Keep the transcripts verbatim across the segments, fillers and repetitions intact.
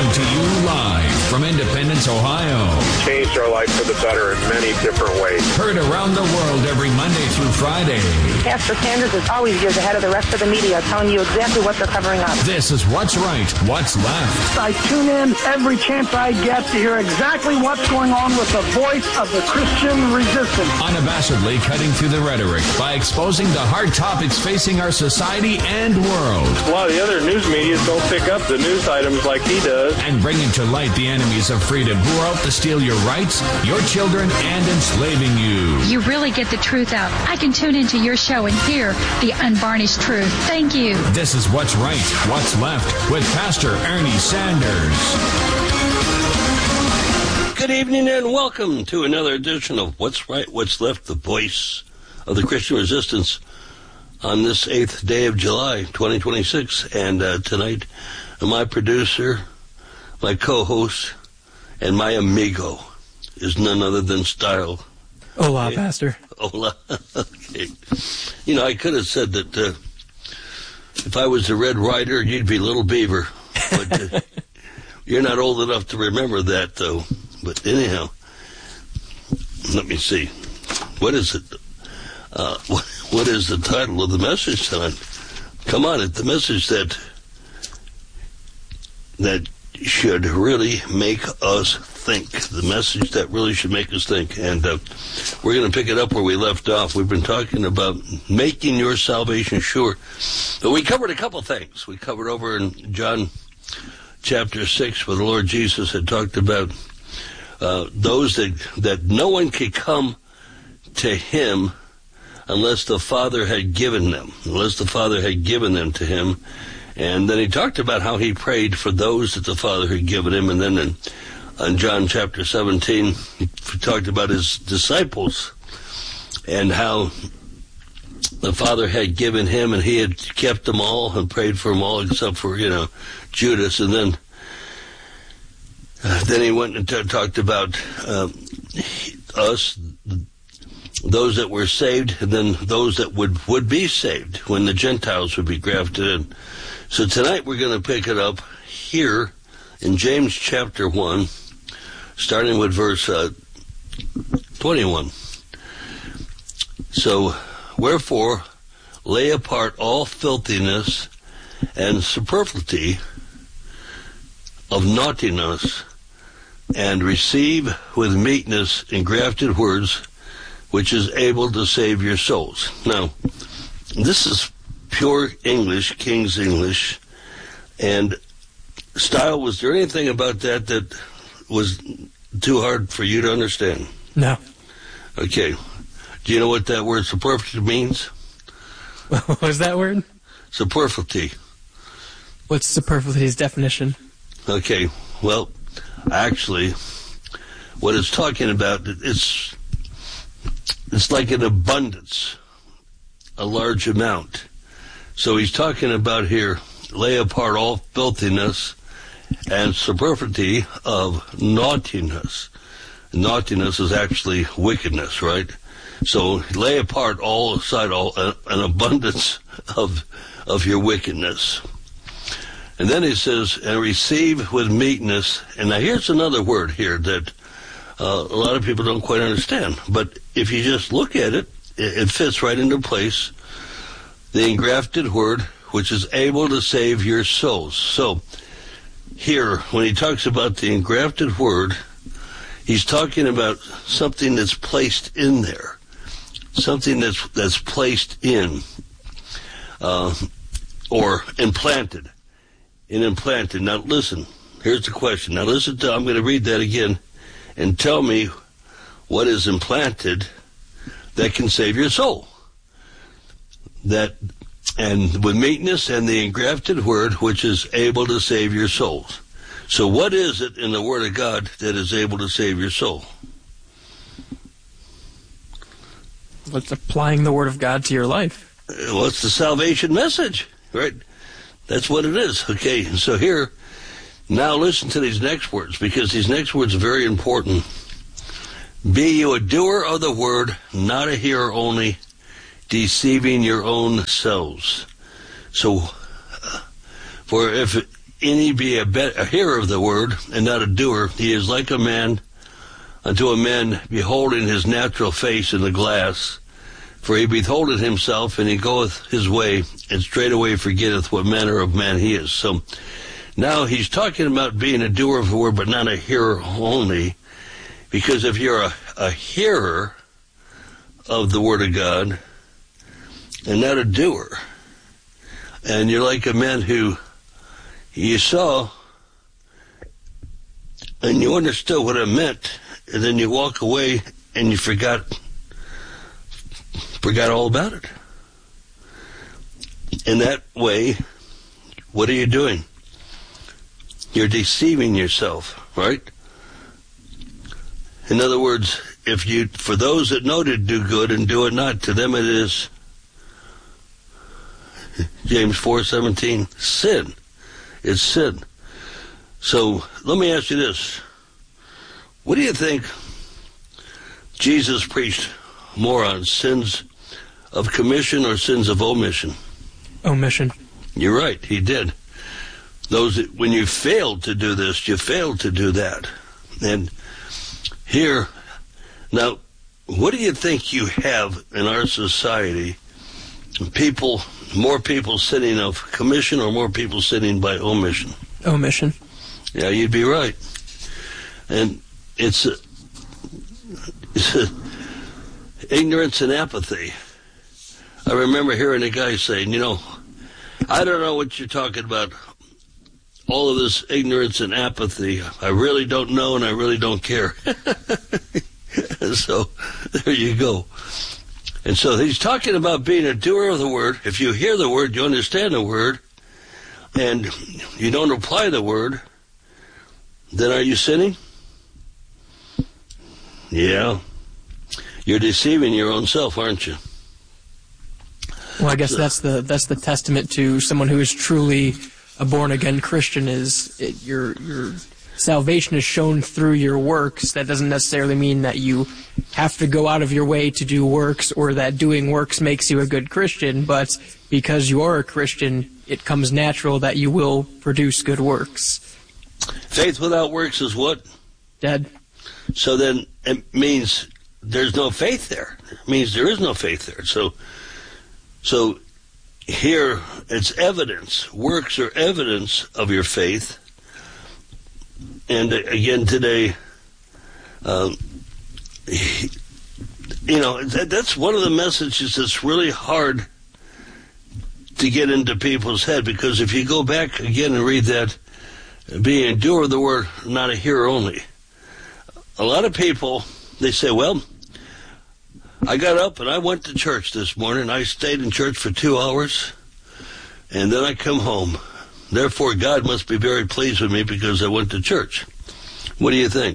Coming to you live from Independence, Ohio. Changed our life for the better in many different ways. Heard around the world every Monday through Friday. Pastor Sanders is always years ahead of the rest of the media, telling you exactly what they're covering up. This is What's Right, What's Left. I tune in every chance I get to hear exactly what's going on with the voice of the Christian resistance. Unabashedly cutting through the rhetoric by exposing the hard topics facing our society and world. A lot of the other news media don't pick up the news items like he does. And bringing to light the enemies of freedom who are out to steal your rights, your children, and enslaving you. You really get the truth out. I can tune into your show and hear the unvarnished truth. Thank you. This is What's Right, What's Left with Pastor Ernie Sanders. Good evening and welcome to another edition of What's Right, What's Left, the voice of the Christian resistance on this eighth day of July, twenty twenty-six. And uh, tonight, my producer, my co-host, and my amigo is none other than Style. Hola, okay. Pastor. Hola. Okay. You know, I could have said that uh, if I was the Red Rider, you'd be Little Beaver. But uh, you're not old enough to remember that, though. But anyhow, let me see. What is it? Uh, what, what is the title of the message tonight? Come on, it's the message that that should really make us think. The message that really should make us think. And uh, we're going to pick it up where we left off. We've been talking about making your salvation sure. But we covered a couple things. We covered over in John chapter six where the Lord Jesus had talked about uh, those that, that no one could come to him unless the Father had given them, unless the Father had given them to him. And then he talked about how he prayed for those that the Father had given him. And then in, in John chapter seventeen, he talked about his disciples and how the Father had given him and he had kept them all and prayed for them all except for, you know, Judas. And then uh, then he went and t- talked about uh, us, those that were saved, and then those that would, would be saved when the Gentiles would be grafted in. So tonight we're going to pick it up here in James chapter one, starting with verse uh, twenty-one. So, wherefore, lay apart all filthiness and superfluity of naughtiness, and receive with meekness engrafted words, which is able to save your souls. Now, this is pure English, King's English, and Style, was there anything about that that was too hard for you to understand? No. Okay. Do you know what that word superfluity means? What was that word? Superfluity. What's superfluity's definition? Okay. Well, actually, what it's talking about, it's it's like an abundance, a large amount. So he's talking about here, lay apart all filthiness and superfluity of naughtiness. Naughtiness is actually wickedness, right? So lay apart all aside all uh, an abundance of of your wickedness. And then he says, and receive with meekness. And now here's another word here that uh, a lot of people don't quite understand. But if you just look at it, it, it fits right into place. The engrafted word, which is able to save your souls. So here, when he talks about the engrafted word, he's talking about something that's placed in there, something that's that's placed in, uh, or implanted, and implanted. Now listen, here's the question. Now listen to, I'm going to read that again, and tell me what is implanted that can save your soul. That, and with meekness and the engrafted word, which is able to save your souls. So what is it in the Word of God that is able to save your soul? What's applying the Word of God to your life? Well, it's the salvation message, right? That's what it is. Okay, so here, now listen to these next words, because these next words are very important. Be you a doer of the word, not a hearer only, deceiving your own selves. So, uh, for if any be a, be- a hearer of the word and not a doer, he is like a man unto a man beholding his natural face in the glass. For he beholdeth himself, and he goeth his way, and straightway forgetteth what manner of man he is. So now he's talking about being a doer of the word, but not a hearer only. Because if you're a, a hearer of the word of God, and not a doer, and you're like a man who you saw, and you understood what it meant, and then you walk away, and you forgot Forgot all about it. In that way, what are you doing? You're deceiving yourself, right? In other words, if you, for those that know to do good and do it not, to them it is, James four seventeen, sin. It's sin. So let me ask you this. What do you think Jesus preached more on, sins of commission or sins of omission? Omission. You're right, he did. Those that, when you failed to do this, you failed to do that. And here, now, what do you think you have in our society? People, more people sinning of commission or more people sinning by omission? Omission. Yeah, you'd be right. And it's, a, it's a, ignorance and apathy. I remember hearing a guy saying, you know, I don't know what you're talking about, all of this ignorance and apathy. I really don't know and I really don't care. So, there you go. And so he's talking about being a doer of the word. If you hear the word, you understand the word, and you don't apply the word, then are you sinning? Yeah. You're deceiving your own self, aren't you? Well, I guess that's the that's the testament to someone who is truly a born-again Christian, is it, your your salvation is shown through your works. That doesn't necessarily mean that you have to go out of your way to do works, or that doing works makes you a good Christian, but because you are a Christian, it comes natural that you will produce good works. Faith without works is what? Dead. So then it means there's no faith there. It means there is no faith there. So, so here it's evidence. Works are evidence of your faith. And again today, um, you know, that, that's one of the messages that's really hard to get into people's head, because if you go back again and read that, being a doer of the word, not a hearer only. A lot of people, they say, well, I got up and I went to church this morning. I stayed in church for two hours, and then I come home. Therefore, God must be very pleased with me because I went to church. What do you think?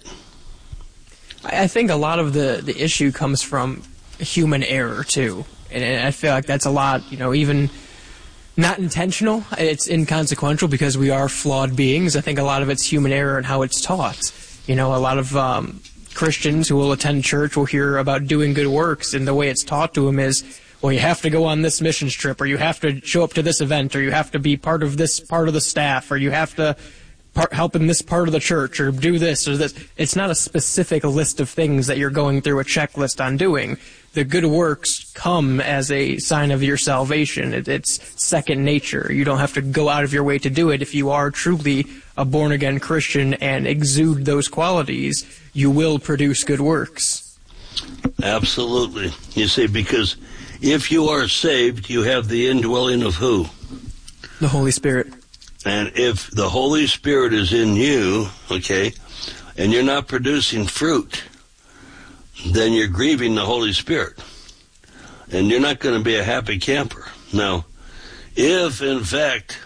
I think a lot of the, the issue comes from human error, too. And I feel like that's a lot, you know, even not intentional. It's inconsequential because we are flawed beings. I think a lot of it's human error and how it's taught. You know, a lot of um, Christians who will attend church will hear about doing good works, and the way it's taught to them is, well, you have to go on this missions trip, or you have to show up to this event, or you have to be part of this part of the staff, or you have to part, help in this part of the church, or do this or this. It's not a specific list of things that you're going through a checklist on doing. The good works come as a sign of your salvation. It, it's second nature. You don't have to go out of your way to do it. If you are truly a born-again Christian and exude those qualities, you will produce good works. Absolutely. You see, because if you are saved, you have the indwelling of who? The Holy Spirit. And if the Holy Spirit is in you, okay, and you're not producing fruit, then you're grieving the Holy Spirit. And you're not going to be a happy camper. Now, if, in fact,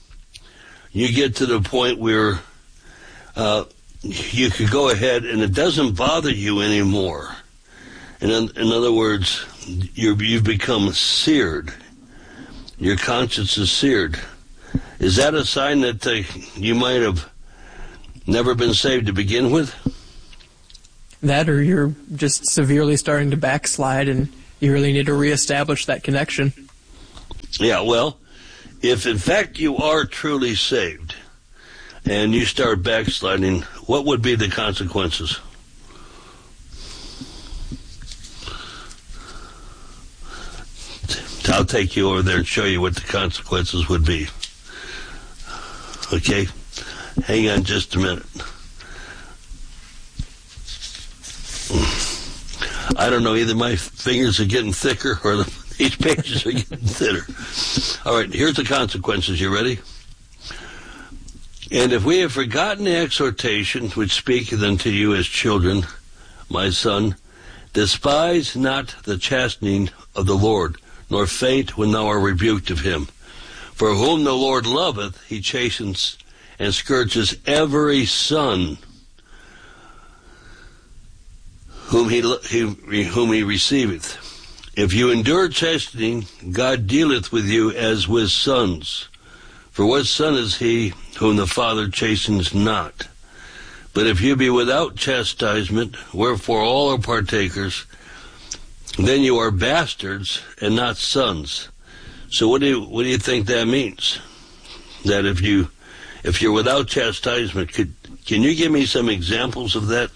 you get to the point where uh, you could go ahead and it doesn't bother you anymore, and in, in other words, you're, you've become seared, your conscience is seared, is that a sign that uh, you might have never been saved to begin with? That, or you're just severely starting to backslide and you really need to reestablish that connection. Yeah, well, if in fact you are truly saved, and you start backsliding, what would be the consequences? I'll take you over there and show you what the consequences would be. Okay? Hang on just a minute. I don't know, either my fingers are getting thicker or the, these pages are getting thinner. All right, here's the consequences. You ready? And if we have forgotten the exhortation which speaketh unto you as children, my son, despise not the chastening of the Lord, nor faint when thou art rebuked of him. For whom the Lord loveth, he chastens and scourges every son whom he, he whom he receiveth. If you endure chastening, God dealeth with you as with sons. For what son is he whom the Father chastens not? But if you be without chastisement, wherefore all are partakers, then you are bastards and not sons. So what do you what do you think that means? That if you if you're without chastisement, could can you give me some examples of that?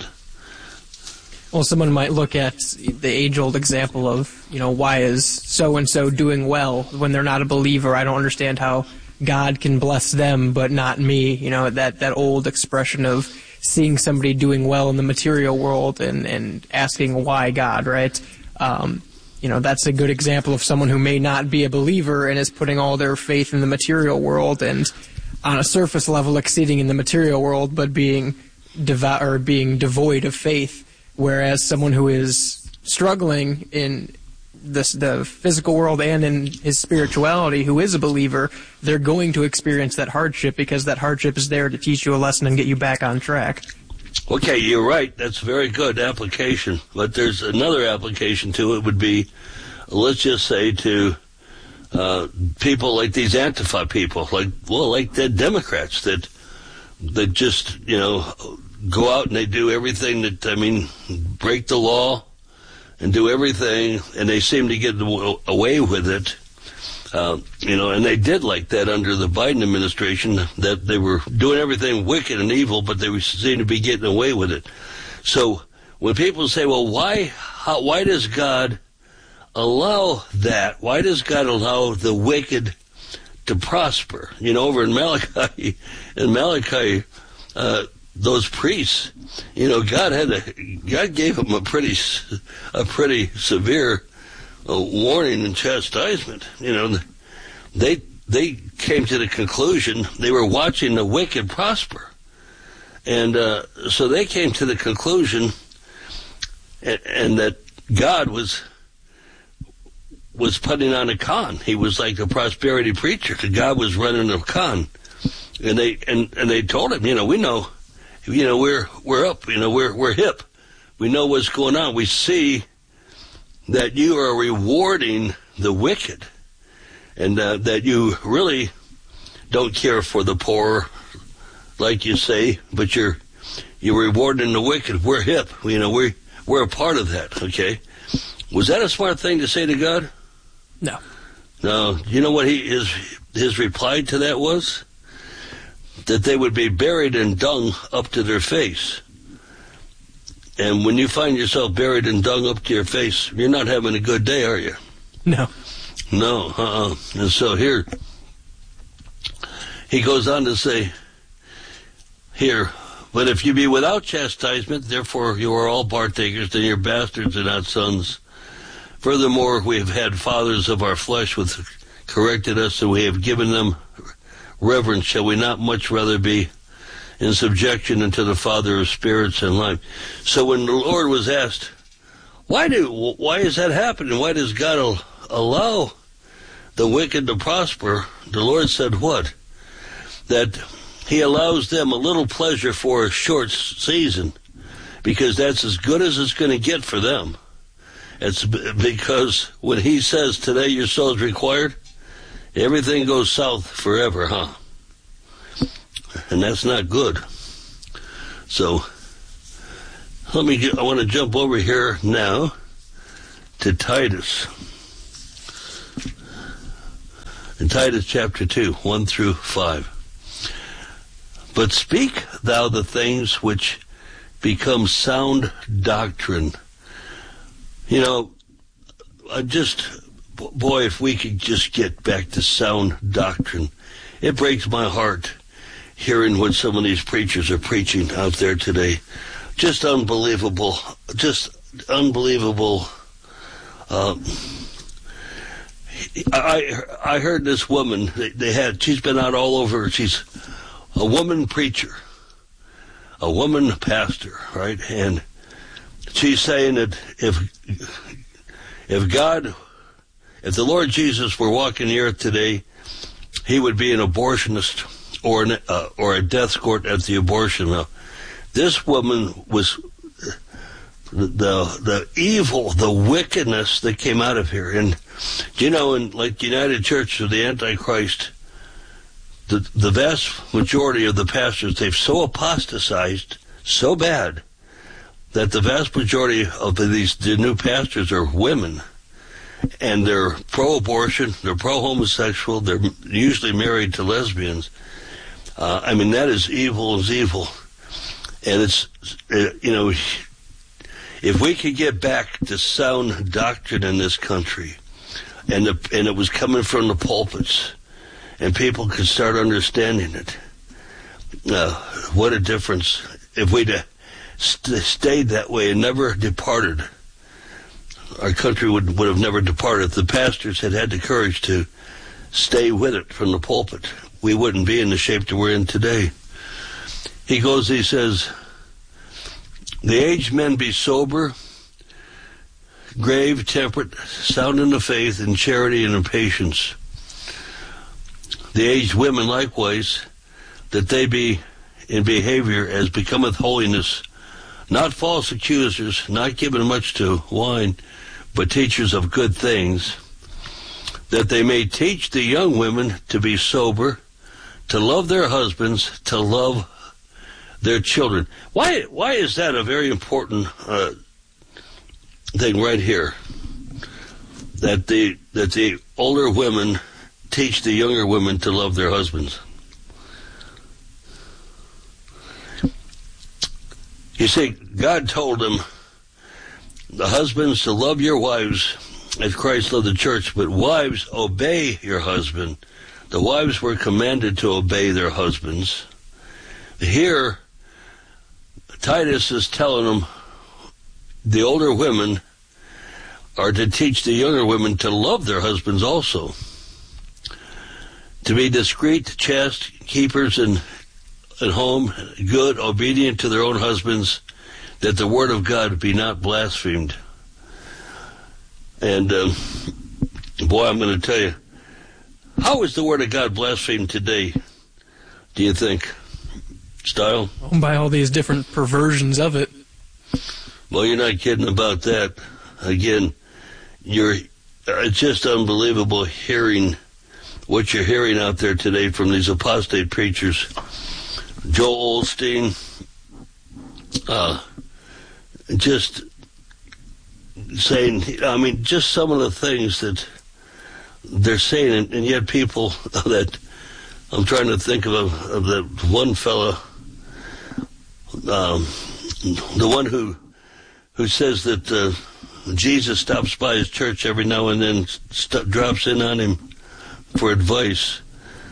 Well, someone might look at the age-old example of, you know, why is so-and-so doing well when they're not a believer? I don't understand how God can bless them but not me. You know, that, that old expression of seeing somebody doing well in the material world and, and asking why God, right? Um, you know, that's a good example of someone who may not be a believer and is putting all their faith in the material world and on a surface level exceeding in the material world but being devout or being devoid of faith. Whereas someone who is struggling in this, the physical world and in his spirituality, who is a believer, they're going to experience that hardship because that hardship is there to teach you a lesson and get you back on track. Okay, you're right. That's very good application. But there's another application to it would be, let's just say to uh, people like these Antifa people, like, well, like the Democrats that that just, you know, go out and they do everything that, I mean, break the law and do everything, and they seem to get away with it. Uh, you know, and they did like that under the Biden administration, that they were doing everything wicked and evil, but they seemed to be getting away with it. So when people say, well, why, how, why does God allow that? Why does God allow the wicked to prosper? You know, over in Malachi, in Malachi, uh, those priests, you know, God had a, God gave them a pretty, a pretty severe uh, warning and chastisement. You know, they they came to the conclusion they were watching the wicked prosper, and uh, so they came to the conclusion, and, and that God was was putting on a con. He was like a prosperity preacher. God was running a con, and they and, and they told him, you know, we know. You know, we're we're up, you know, we're we're hip. We know what's going on. We see that you are rewarding the wicked, and uh, that you really don't care for the poor, like you say, but you're you're rewarding the wicked. We're hip. You know, we we're a part of that, okay? Was that a smart thing to say to God? No. No. You know what he his his reply to that was? That they would be buried in dung up to their face. And when you find yourself buried in dung up to your face, you're not having a good day, are you? No. No, uh-uh. And so here, he goes on to say, here, but if you be without chastisement, therefore you are all partakers, then you're bastards and not sons. Furthermore, we have had fathers of our flesh which corrected us, and we have given them reverence. Shall we not much rather be in subjection unto the Father of spirits and life? So when the Lord was asked, why do why is that happening? Why does God allow the wicked to prosper? The Lord said what? That he allows them a little pleasure for a short season, because that's as good as it's going to get for them. It's because when he says today your soul is required, everything goes south forever, huh? And that's not good. So, let me get, I want to jump over here now to Titus. In Titus chapter two, one through five. But speak thou the things which become sound doctrine. You know, I just, boy, if we could just get back to sound doctrine. It breaks my heart hearing what some of these preachers are preaching out there today. Just unbelievable, just unbelievable. Uh, I I heard this woman, they, they had, she's been out all over, she's a woman preacher, a woman pastor, right? And she's saying that if if God, if the Lord Jesus were walking the earth today, he would be an abortionist or an, uh, or a death court at the abortion. Now, this woman was the, the the evil, the wickedness that came out of here. And you know, in like the United Church of the Antichrist, the the vast majority of the pastors, they've so apostatized so bad that the vast majority of the, these the new pastors are women, and they're pro-abortion, they're pro-homosexual, they're usually married to lesbians. Uh, I mean, that is evil as evil. And it's, uh, you know, if we could get back to sound doctrine in this country, and the, and it was coming from the pulpits, and people could start understanding it, uh, what a difference if we'd uh, st- stayed that way and never departed. Our country would, would have never departed. If the pastors had had the courage to stay with it from the pulpit, we wouldn't be in the shape that we're in today. He goes, he says, the aged men be sober, grave, temperate, sound in the faith, in charity, and in patience. The aged women likewise, that they be in behavior as becometh holiness, not false accusers, not given much to wine, but teachers of good things, that they may teach the young women to be sober, to love their husbands, to love their children. Why why is that a very important uh, thing right here? That the that the older women teach the younger women to love their husbands. You see, God told them, the husbands, to love your wives as Christ loved the church, but wives, obey your husband. The wives were commanded to obey their husbands. Here, Titus is telling them the older women are to teach the younger women to love their husbands also. To be discreet, chaste, keepers in, at home, good, obedient to their own husbands, that the word of God be not blasphemed. And, um, boy, I'm going to tell you, how is the word of God blasphemed today, do you think? Style? By all these different perversions of it. Well, you're not kidding about that. Again, you're, it's just unbelievable hearing what you're hearing out there today from these apostate preachers. Joel Osteen, uh, just saying, I mean, just some of the things that they're saying, and, and yet people that, I'm trying to think of, of that one fella, um, the one who who says that uh, Jesus stops by his church every now and then, st- drops in on him for advice.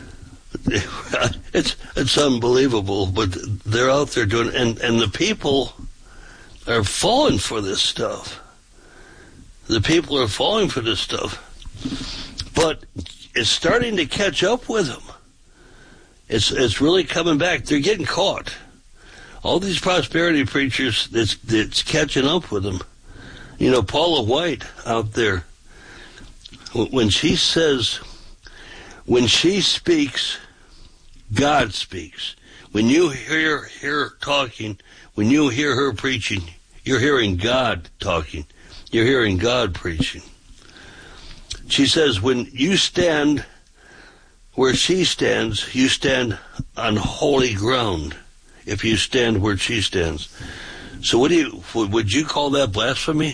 It's it's unbelievable, but they're out there doing, and and the people are falling for this stuff. The people are falling for this stuff, but it's starting to catch up with them. It's it's really coming back. They're getting caught. All these prosperity preachers, it's it's catching up with them. You know, Paula White out there, when she says, when she speaks, God speaks. When you hear her talking, when you hear her preaching, you're hearing God talking. You're hearing God preaching. She says, when you stand where she stands, you stand on holy ground. If you stand where she stands. So what do you, would you call that blasphemy?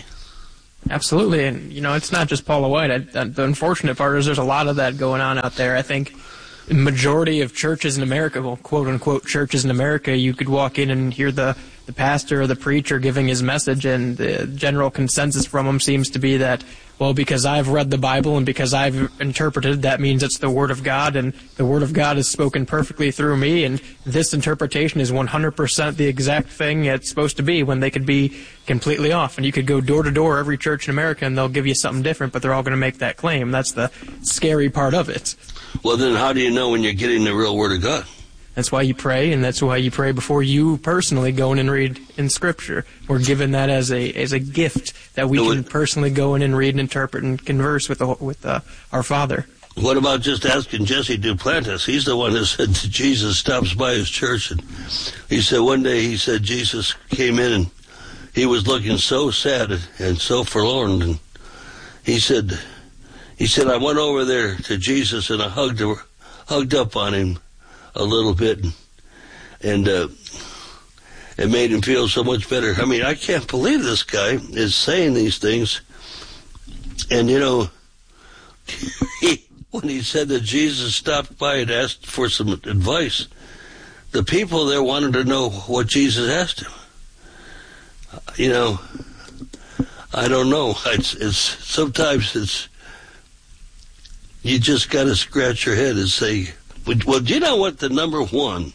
Absolutely, and you know, it's not just Paula White. I, the unfortunate part is there's a lot of that going on out there. I think majority of churches in America, well, quote-unquote churches in America, you could walk in and hear the, the pastor or the preacher giving his message, and the general consensus from them seems to be that, well, because I've read the Bible and because I've interpreted, that means it's the Word of God, and the Word of God is spoken perfectly through me, and this interpretation is one hundred percent the exact thing it's supposed to be, when they could be completely off. And you could go door to door, every church in America, and they'll give you something different, but they're all going to make that claim. That's the scary part of it. Well, then how do you know when you're getting the real Word of God? That's why you pray, and that's why you pray before you personally go in and read in Scripture. We're given that as a as a gift that we can personally go in and read and interpret and converse with the, with uh, our Father. What about just asking Jesse Duplantis? He's the one that said that Jesus stops by his church, and he said one day, he said Jesus came in and he was looking so sad and so forlorn, and he said, he said, I went over there to Jesus and I hugged her, hugged up on him a little bit, and, and uh, it made him feel so much better. I mean, I can't believe this guy is saying these things. And, you know, he, when he said that Jesus stopped by and asked for some advice, the people there wanted to know what Jesus asked him. You know, I don't know. It's, it's sometimes it's, you just got to scratch your head and say, well, do you know what the number one,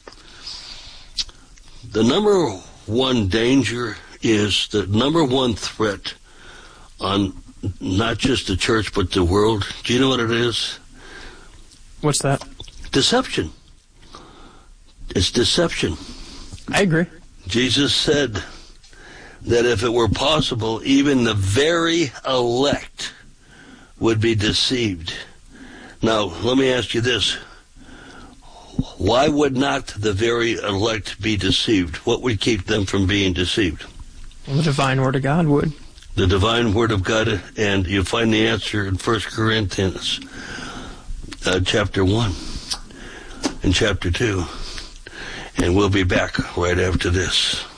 the number one danger is, the number one threat on not just the church but the world? Do you know what it is? What's that? Deception. It's deception. I agree. Jesus said that if it were possible, even the very elect would be deceived. Now, let me ask you this. Why would not the very elect be deceived? What would keep them from being deceived? Well, the divine Word of God would. The divine Word of God, and you find the answer in First Corinthians uh, chapter one and chapter two. And we'll be back right after this.